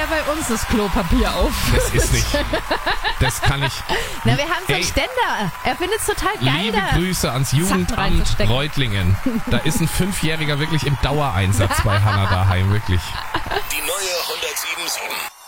bei uns das Klopapier auf. Das ist nicht. Das kann ich. Na, wir haben so einen Ständer. Er findet es total geil. Liebe da Grüße ans Sachen Jugendamt reinzustecken. Reutlingen. Da ist ein 5-Jähriger wirklich im Dauereinsatz bei Hannah daheim, wirklich. Die neue 107.7.